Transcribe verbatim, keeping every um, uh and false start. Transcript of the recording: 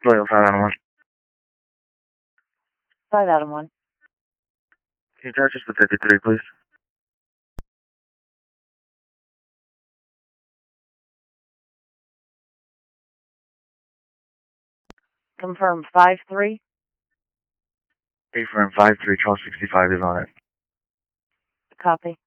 Loyal five out of one. five out of one. Can you charge us the fifty-three, please? Confirm five three. Confirm five three, twelve sixty-five is on it. Copy.